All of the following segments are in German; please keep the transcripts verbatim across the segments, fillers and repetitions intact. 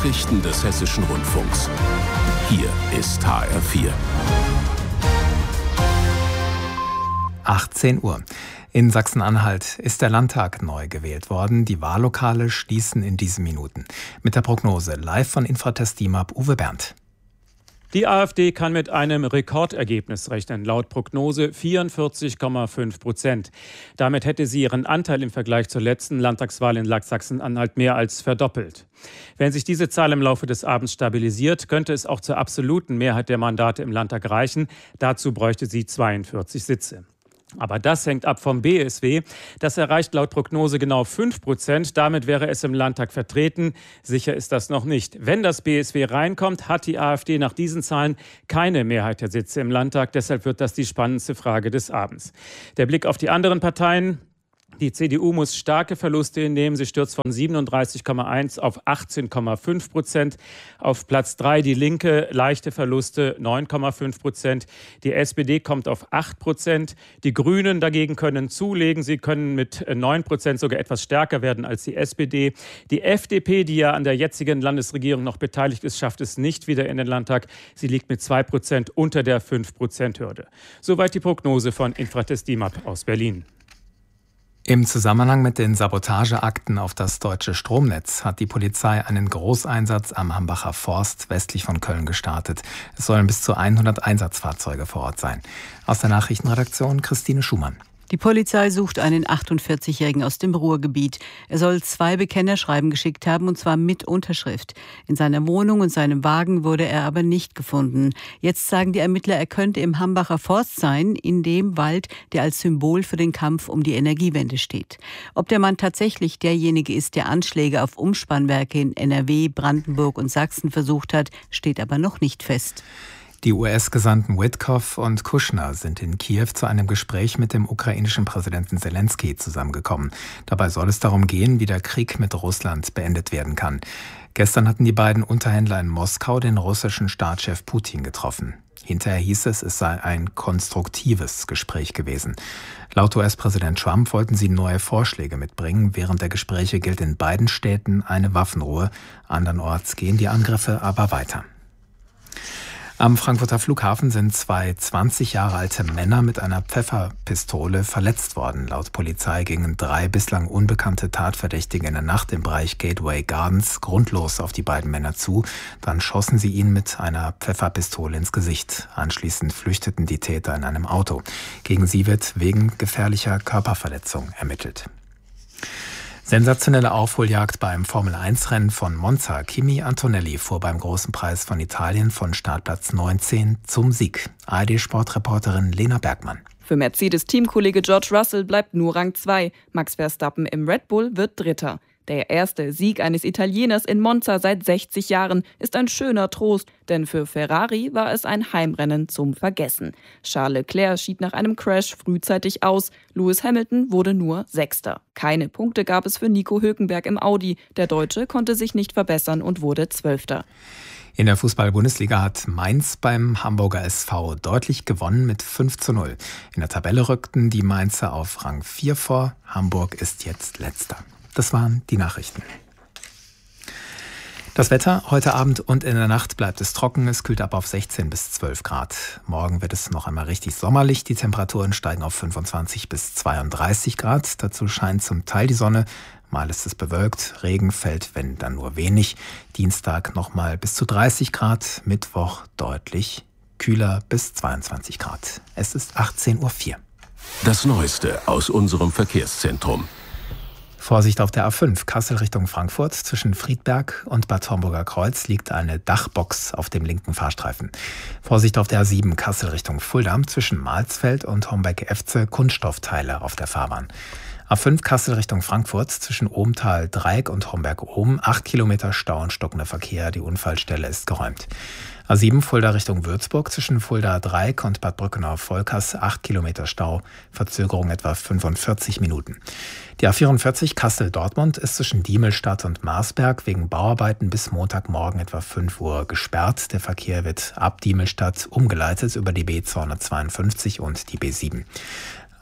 Nachrichten des Hessischen Rundfunks. Hier ist H R vier. achtzehn Uhr. In Sachsen-Anhalt ist der Landtag neu gewählt worden. Die Wahllokale schließen in diesen Minuten. Mit der Prognose live von Infratest DIMAP Uwe Berndt. Die AfD kann mit einem Rekordergebnis rechnen, laut Prognose vierundvierzig Komma fünf Prozent. Damit hätte sie ihren Anteil im Vergleich zur letzten Landtagswahl in Sachsen-Anhalt mehr als verdoppelt. Wenn sich diese Zahl im Laufe des Abends stabilisiert, könnte es auch zur absoluten Mehrheit der Mandate im Landtag reichen. Dazu bräuchte sie zweiundvierzig Sitze. Aber das hängt ab vom B S W. Das erreicht laut Prognose genau fünf Prozent. Damit wäre es im Landtag vertreten. Sicher ist das noch nicht. Wenn das B S W reinkommt, hat die AfD nach diesen Zahlen keine Mehrheit der Sitze im Landtag. Deshalb wird das die spannendste Frage des Abends. Der Blick auf die anderen Parteien. Die C D U muss starke Verluste hinnehmen. Sie stürzt von siebenunddreißig Komma eins auf achtzehn Komma fünf Prozent. Auf Platz drei die Linke, leichte Verluste, neun Komma fünf Prozent. Die S P D kommt auf acht Prozent. Die Grünen dagegen können zulegen. Sie können mit neun Prozent sogar etwas stärker werden als die S P D. Die F D P, die ja an der jetzigen Landesregierung noch beteiligt ist, schafft es nicht wieder in den Landtag. Sie liegt mit zwei Prozent unter der fünf Prozent Hürde. Soweit die Prognose von Infratest DIMAP aus Berlin. Im Zusammenhang mit den Sabotageakten auf das deutsche Stromnetz hat die Polizei einen Großeinsatz am Hambacher Forst westlich von Köln gestartet. Es sollen bis zu hundert Einsatzfahrzeuge vor Ort sein. Aus der Nachrichtenredaktion Christine Schumann. Die Polizei sucht einen achtundvierzigjährigen aus dem Ruhrgebiet. Er soll zwei Bekennerschreiben geschickt haben, und zwar mit Unterschrift. In seiner Wohnung und seinem Wagen wurde er aber nicht gefunden. Jetzt sagen die Ermittler, er könnte im Hambacher Forst sein, in dem Wald, der als Symbol für den Kampf um die Energiewende steht. Ob der Mann tatsächlich derjenige ist, der Anschläge auf Umspannwerke in N R W, Brandenburg und Sachsen versucht hat, steht aber noch nicht fest. Die U S-Gesandten Witkoff und Kushner sind in Kiew zu einem Gespräch mit dem ukrainischen Präsidenten Zelensky zusammengekommen. Dabei soll es darum gehen, wie der Krieg mit Russland beendet werden kann. Gestern hatten die beiden Unterhändler in Moskau den russischen Staatschef Putin getroffen. Hinterher hieß es, es sei ein konstruktives Gespräch gewesen. Laut U S-Präsident Trump wollten sie neue Vorschläge mitbringen. Während der Gespräche gilt in beiden Städten eine Waffenruhe. Andernorts gehen die Angriffe aber weiter. Am Frankfurter Flughafen sind zwei zwanzig Jahre alte Männer mit einer Pfefferpistole verletzt worden. Laut Polizei gingen drei bislang unbekannte Tatverdächtige in der Nacht im Bereich Gateway Gardens grundlos auf die beiden Männer zu. Dann schossen sie ihnen mit einer Pfefferpistole ins Gesicht. Anschließend flüchteten die Täter in einem Auto. Gegen sie wird wegen gefährlicher Körperverletzung ermittelt. Sensationelle Aufholjagd beim Formel eins Rennen von Monza. Kimi Antonelli fuhr beim Großen Preis von Italien von Startplatz neunzehn zum Sieg. A R D-Sportreporterin Lena Bergmann. Für Mercedes-Teamkollege George Russell bleibt nur Rang zwei. Max Verstappen im Red Bull wird Dritter. Der erste Sieg eines Italieners in Monza seit sechzig Jahren ist ein schöner Trost, denn für Ferrari war es ein Heimrennen zum Vergessen. Charles Leclerc schied nach einem Crash frühzeitig aus. Lewis Hamilton wurde nur Sechster. Keine Punkte gab es für Nico Hülkenberg im Audi. Der Deutsche konnte sich nicht verbessern und wurde Zwölfter. In der Fußball-Bundesliga hat Mainz beim Hamburger S V deutlich gewonnen mit fünf zu null. In der Tabelle rückten die Mainzer auf Rang vier vor. Hamburg ist jetzt Letzter. Das waren die Nachrichten. Das Wetter: Heute Abend und in der Nacht bleibt es trocken. Es kühlt ab auf sechzehn bis zwölf Grad. Morgen wird es noch einmal richtig sommerlich. Die Temperaturen steigen auf fünfundzwanzig bis zweiunddreißig Grad. Dazu scheint zum Teil die Sonne. Mal ist es bewölkt. Regen fällt, wenn dann nur wenig. Dienstag nochmal bis zu dreißig Grad. Mittwoch deutlich kühler bis zweiundzwanzig Grad. Es ist achtzehn Uhr vier. Das Neueste aus unserem Verkehrszentrum. Vorsicht auf der A fünf, Kassel Richtung Frankfurt. Zwischen Friedberg und Bad Homburger Kreuz liegt eine Dachbox auf dem linken Fahrstreifen. Vorsicht auf der A sieben, Kassel Richtung Fulda. Zwischen Mahlsfeld und Homberg-Efze Kunststoffteile auf der Fahrbahn. A fünf Kassel Richtung Frankfurt, zwischen Ohmtal-Dreieck und Homberg-Ohm, acht Kilometer Stau und stockender Verkehr. Die Unfallstelle ist geräumt. A sieben Fulda Richtung Würzburg, zwischen Fulda-Dreieck und Bad Brückenau-Volkers, acht Kilometer Stau, Verzögerung etwa fünfundvierzig Minuten. Die A vierundvierzig Kassel-Dortmund ist zwischen Diemelstadt und Marsberg wegen Bauarbeiten bis Montagmorgen etwa fünf Uhr gesperrt. Der Verkehr wird ab Diemelstadt umgeleitet über die B zweihundertzweiundfünfzig und die B sieben.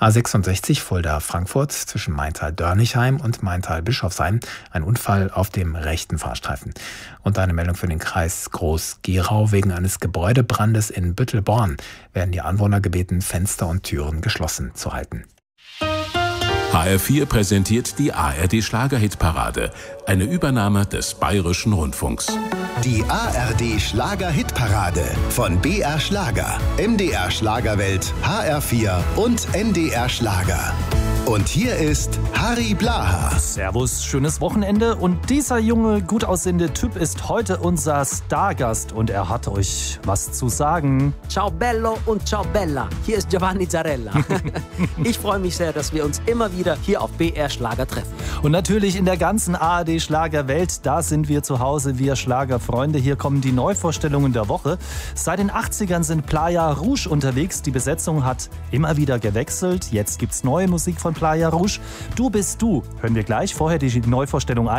A sechsundsechzig Fulda-Frankfurt zwischen Maintal-Dörnigheim und Maintal-Bischofsheim. Ein Unfall auf dem rechten Fahrstreifen. Und eine Meldung für den Kreis Groß-Gerau. Wegen eines Gebäudebrandes in Büttelborn werden die Anwohner gebeten, Fenster und Türen geschlossen zu halten. H R vier präsentiert die A R D-Schlager-Hitparade, eine Übernahme des Bayerischen Rundfunks. Die A R D-Schlager-Hitparade von B R Schlager, M D R Schlagerwelt, H R vier und N D R Schlager. Und hier ist Harry Blaha. Servus, schönes Wochenende. Und dieser junge, gut aussehende Typ ist heute unser Stargast und er hat euch was zu sagen. Ciao bello und ciao bella. Hier ist Giovanni Zarella. Ich freue mich sehr, dass wir uns immer wieder hier auf B R Schlager treffen. Und natürlich in der ganzen A R D-Schlagerwelt, da sind wir zu Hause, wir Schlagerfreunde. Hier kommen die Neuvorstellungen der Woche. Seit den achtzigern sind Playa Rouge unterwegs. Die Besetzung hat immer wieder gewechselt. Jetzt gibt's neue Musik von Playa Rouge. Du bist du. Hören wir gleich. Vorher die Neuvorstellung ein.